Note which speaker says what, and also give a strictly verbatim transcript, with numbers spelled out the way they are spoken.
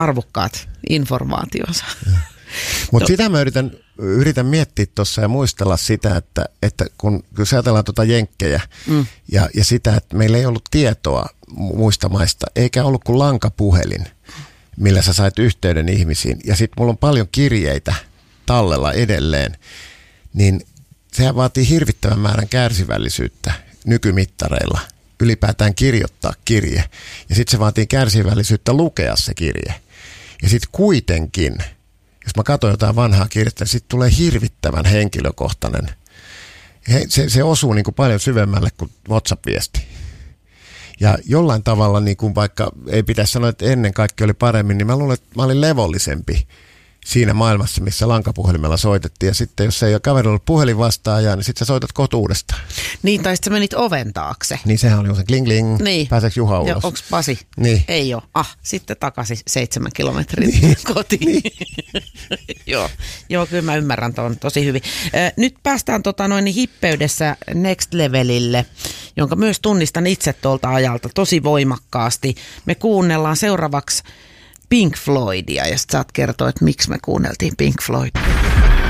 Speaker 1: arvokkaat informaationsa.
Speaker 2: Mutta sitä mä yritän, yritän miettiä tuossa ja muistella sitä, että, että kun, kun ajatellaan tuota jenkkejä mm. ja, ja sitä, että meillä ei ollut tietoa muista maista, eikä ollut kuin lankapuhelin, millä sä sait yhteyden ihmisiin. Ja sitten mulla on paljon kirjeitä tallella edelleen, niin sehän vaatii hirvittävän määrän kärsivällisyyttä nykymittareilla. Ylipäätään kirjoittaa kirje. Ja sitten se vaatii kärsivällisyyttä lukea se kirje. Ja sitten kuitenkin, jos mä katson jotain vanhaa kirjettä, niin sitten tulee hirvittävän henkilökohtainen. He, se, se osuu niin kuin paljon syvemmälle kuin WhatsApp-viesti. Ja jollain tavalla, niin kuin vaikka ei pitäisi sanoa, että ennen kaikki oli paremmin, niin mä luulen, että mä olin levollisempi siinä maailmassa, missä lankapuhelimella soitettiin. Ja sitten jos ei ole kaverilla ollut puhelin vastaajaa, niin sitten sä soitat kotiin uudestaan.
Speaker 1: Niin, tai sitten sä menit oven taakse.
Speaker 2: Niin, sehän oli se kling kling. Niin. Pääseekö Juha ulos?
Speaker 1: Ja onks Pasi?
Speaker 2: Niin.
Speaker 1: Ei ole. Ah, sitten takaisin seitsemän kilometrin niin. kotiin. Niin. Joo. Joo, kyllä mä ymmärrän tuon tosi hyvin. Äh, nyt päästään tota noin hippeydessä next levelille, jonka myös tunnistan itse tuolta ajalta tosi voimakkaasti. Me kuunnellaan seuraavaksi Pink Floydia, ja sit saat kertoa, että miksi me kuunneltiin Pink Floydia.